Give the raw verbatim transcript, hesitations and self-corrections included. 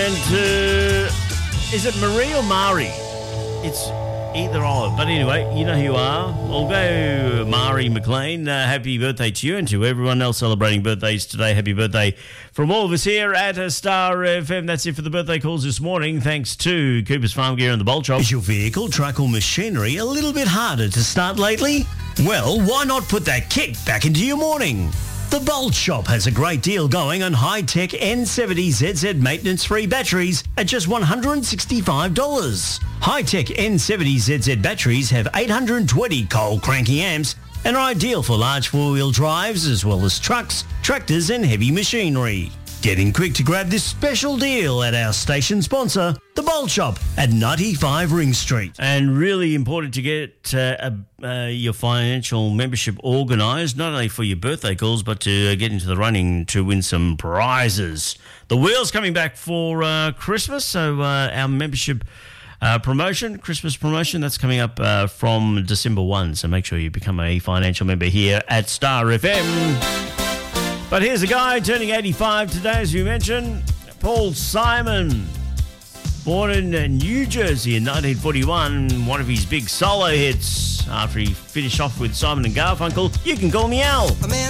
And uh, is it Marie or Mari? It's either or. But anyway, you know who you are. We'll go Mari McLean. Uh, happy birthday to you and to everyone else celebrating birthdays today. Happy birthday from all of us here at a Star F M. That's it for the birthday calls this morning. Thanks to Cooper's Farm Gear and the Bolt Shop. Is your vehicle, truck or machinery a little bit harder to start lately? Well, why not put that kick back into your morning? The Bolt Shop has a great deal going on high-tech N seventy Z Z maintenance-free batteries at just one hundred sixty-five dollars. High-tech N seventy Z Z batteries have eight hundred twenty cold cranking amps and are ideal for large four-wheel drives as well as trucks, tractors and heavy machinery. Get in quick to grab this special deal at our station sponsor, The Bolt Shop at ninety-five Ring Street. And really important to get uh, uh, your financial membership organised, not only for your birthday calls, but to uh, get into the running to win some prizes. The wheel's coming back for uh, Christmas, so uh, our membership uh, promotion, Christmas promotion, that's coming up uh, from December first. So make sure you become a financial member here at Star F M. But here's a guy turning eighty-five today, as we mentioned, Paul Simon. Born in New Jersey in nineteen forty-one, one of his big solo hits after he finished off with Simon and Garfunkel, You Can Call Me Al. A man